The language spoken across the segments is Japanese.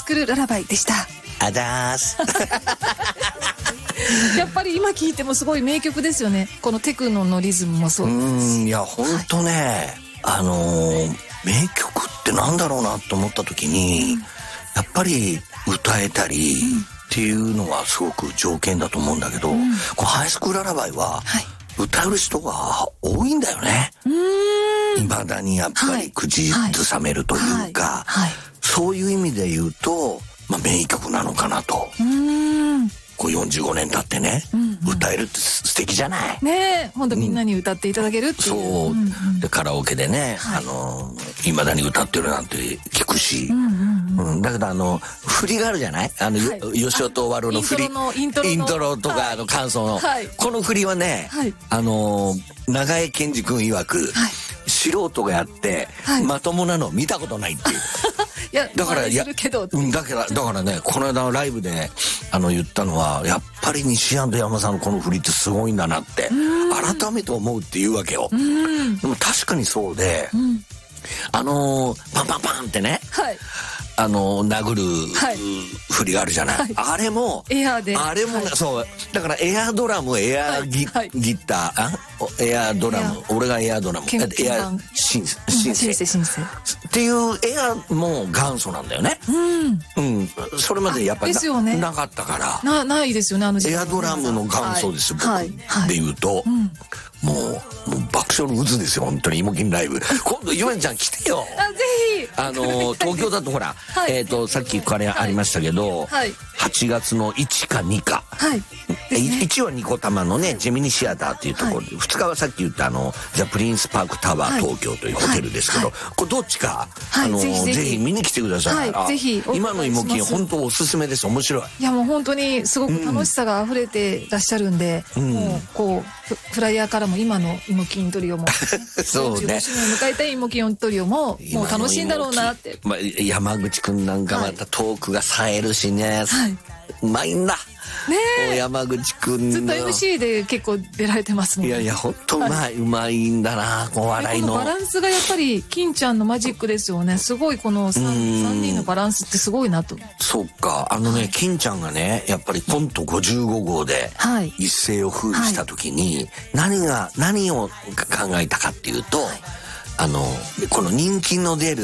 スクールララバイでした。 あざーす。 やっぱり今聴いてもすごい名曲ですよね。このテクノのリズムもそうですし。 いや本当ね、名曲ってなんだろうなと思った時に、やっぱり歌えたりっていうのがすごく条件だと思うんだけど、このハイスクールララバイは歌う人が多いんだよね。未だにやっぱり口ずさめるというか、そういう意味で言うと、名曲なのかなと。こう45年経ってね、歌えるって素敵じゃないね。本当みんなに歌っていただけるっていう。 そうでカラオケでね、未だに歌ってるなんて聞くし、だけど振りがあるじゃない、吉尾とワルの振り、イントロとか感想の、この振りはね、長江健二君曰く、素人がやってまともなの見たことないっていう。だからね、この間のライブで言ったのは、やっぱり西山さんのこの振りってすごいんだなって改めて思うっていうわけよ。でも確かにそうで、パンパンパンってね、殴る振りがあるじゃない、あれもエアーで、 あれもね、そうだからエアドラム、エアギター、エアドラム、俺がエアドラム、エアシンセっていうエアも元祖なんだよね。それまでやっぱりなかったから。 ないですよね、 エアドラムの元祖ですよ、僕で言うと。もう爆笑の渦ですよ、本当に。イモキンライブ今度ゆめちゃん来てよ。 ぜひ。 東京だとほら、さっきからありましたけど、8月の1か2か、1はニコタマのねジェミニシアターっていうところで、2日はさっき言ったザ・プリンスパークタワー東京というホテルですけど、これどっちかぜひ見に来てください。 ぜひ。 今のイモキン本当おすすめです。面白い。 いやもう本当にすごく楽しさが溢れてらっしゃるんで、もうこうフライヤーからも今のイモキントリオもそうね、 15周年を迎えたイモキントリオももう楽しいんだろうなって。 山口くんなんかまたトークが冴えるしね、うまいんだね。山口くんずっと MC で結構出られてますもんね。 いや本当うまいんだな、こう笑いのバランスがやっぱり金ちゃんのマジックですよね。すごいこの 3人のバランスってすごいなと。 そうか、金ちゃんがねやっぱりコント55号で一世を風靡した時に、何を考えたかっていうと、この人気の出る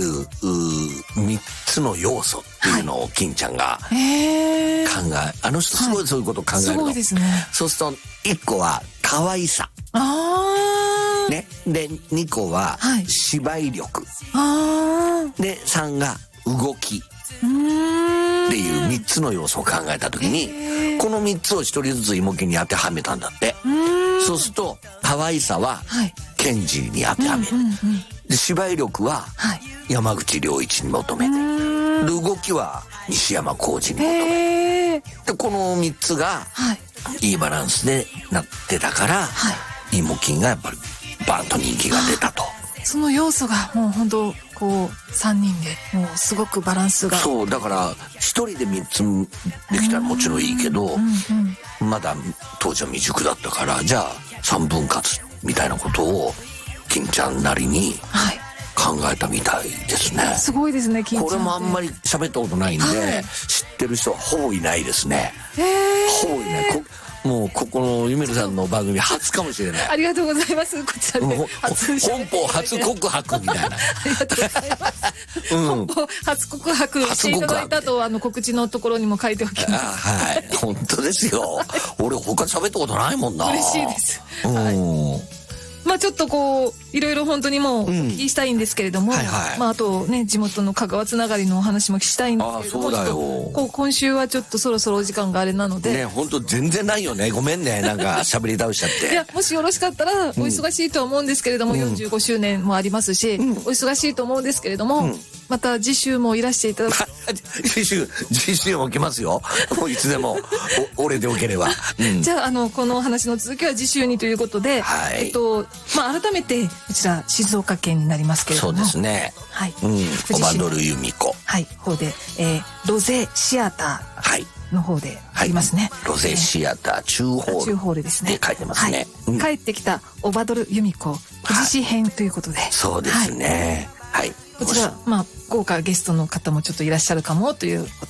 3つの要素っていうのを金ちゃんが考え、人すごいそういうことを考えるの。 すごいですね。 そうすると1個は可愛さね、で2個は芝居力で3が動きっていう3つの要素を考えた時に、この3つを1人ずつイモキに当てはめたんだって。そうすると可愛さはケンジに当てはめる、で芝居力は山口良一に求めて、で動きは西山浩二に求めて、でこの3つがいいバランスでなってたから、イモキンがやっぱりバンと人気が出たと。 その要素がもう本当こう3人でもうすごくバランスが。 そうだから1人で3つできたらもちろんいいけど、まだ当時は未熟だったから、じゃあ3分割みたいなことを金ちゃんなりに考えたみたいですね。すごいですね、金ちゃん。 これもあんまり喋ったことないんで、知ってる人はほぼいないですね。ほぼいない。もうここのゆめるさんの番組初かもしれない。 ありがとうございます。こちらで本邦初告白みたいな。 ありがとうございます。本邦初告白していただいたと告知のところにも書いておきます。 はい、本当ですよ。俺他喋ったことないもんな。 嬉しいです。ちょっとこういろいろ本当にもうお聞きしたいんですけれども、あとね地元の香川つながりのお話もしたいんですけれども、 そうだよ。 今週はちょっとそろそろお時間があれなのでね、本当全然ないよね。ごめんね、なんか喋り倒しちゃって。 いや、もしよろしかったらお忙しいとは思うんですけれども、45周年もありますし、お忙しいと思うんですけれども、また次週もいらしていただく。 次週も来ますよ。もういつでも俺でよければ。 じゃあこの話の続きは次週にということで、改めてこちら静岡県になりますけれども、 そうですね。 はい。 オバドル由美子。 はい。方でロゼシアターの方でありますね。 ロゼシアター中ホールですね。 書いてますね。 帰ってきたオバドル由美子富士市編ということで。 そうですね。はい。 こちら豪華ゲストの方もちょっといらっしゃるかもということ